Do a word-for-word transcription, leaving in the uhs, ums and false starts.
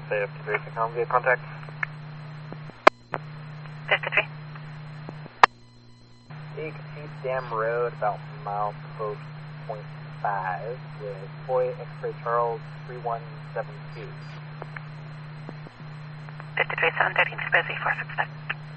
say fifty-three, Technology at contact. fifty-three. East Dam Road, about mile post point five, with Boy X-Ray Charles three one seven two. fifty-three, seven thirteen, busy, four six five.